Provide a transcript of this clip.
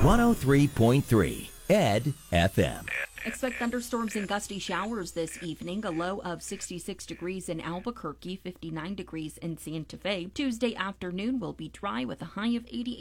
103.3 Ed FM. Expect thunderstorms and gusty showers this evening. A low of 66 degrees in Albuquerque, 59 degrees in Santa Fe. Tuesday afternoon will be dry with a high of 88.